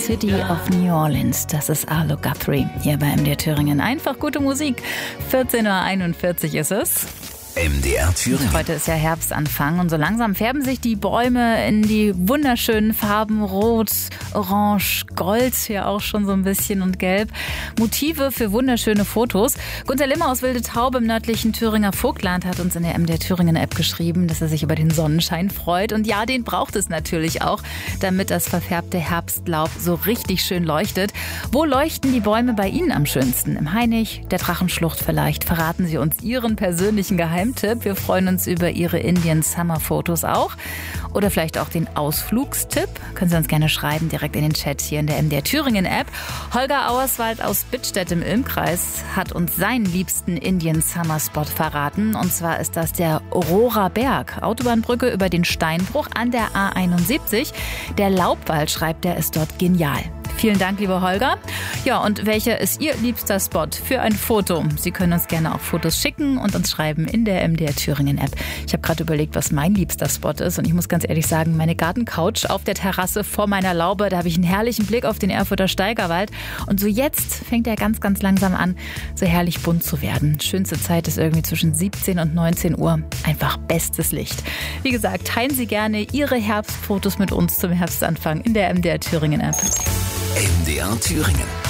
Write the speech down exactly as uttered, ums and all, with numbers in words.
City of New Orleans. Das ist Arlo Guthrie hier bei M D R Thüringen. Einfach gute Musik. vierzehn Uhr einundvierzig ist es. M D R Thüringen. Heute ist ja Herbstanfang und so langsam färben sich die Bäume in die wunderschönen Farben Rot, Orange, Gold ja auch schon so ein bisschen und Gelb. Motive für wunderschöne Fotos. Gunther Limmer aus Wilde Taube im nördlichen Thüringer Vogtland hat uns in der M D R Thüringen App geschrieben, dass er sich über den Sonnenschein freut. Und ja, den braucht es natürlich auch, damit das verfärbte Herbstlaub so richtig schön leuchtet. Wo leuchten die Bäume bei Ihnen am schönsten? Im Hainich, der Drachenschlucht vielleicht? Verraten Sie uns Ihren persönlichen Geheimtipp. Wir freuen uns über Ihre Indian Summer Fotos auch. Oder vielleicht auch den Ausflugstipp. Können Sie uns gerne schreiben, direkt in den Chat hier in der M D R Thüringen App. Holger Auerswald aus Bittstedt im Ilmkreis hat uns seinen liebsten Indian Summer Spot verraten. Und zwar ist das der Aurora Berg. Autobahnbrücke über den Steinbruch an der A einundsiebzig. Der Laubwald, schreibt er, ist dort genial. Vielen Dank, lieber Holger. Ja, und welcher ist Ihr liebster Spot für ein Foto? Sie können uns gerne auch Fotos schicken und uns schreiben in der M D R Thüringen App. Ich habe gerade überlegt, was mein liebster Spot ist. Und ich muss ganz ehrlich sagen, meine Gartencouch auf der Terrasse vor meiner Laube, da habe ich einen herrlichen Blick auf den Erfurter Steigerwald. Und so jetzt fängt er ganz, ganz langsam an, so herrlich bunt zu werden. Schönste Zeit ist irgendwie zwischen siebzehn und neunzehn Uhr. Einfach bestes Licht. Wie gesagt, teilen Sie gerne Ihre Herbstfotos mit uns zum Herbstanfang in der M D R Thüringen App. M D R Thüringen.